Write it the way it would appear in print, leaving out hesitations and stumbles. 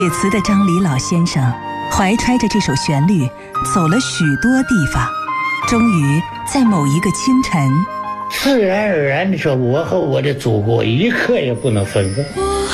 写词的张黎老先生怀揣着这首旋律走了许多地方，终于在某一个清晨， 自然而然地说，我和我的祖国一刻也不能分开。